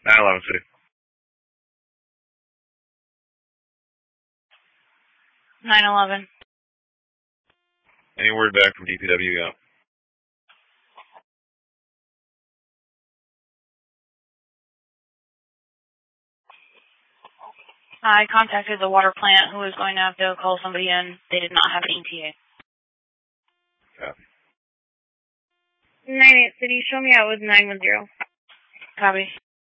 911 City. 911. Any word back from DPW yet? I contacted the water plant who was going to have to call somebody in. They did not have an ETA. Copy. 98 City, show me out with 910. Copy.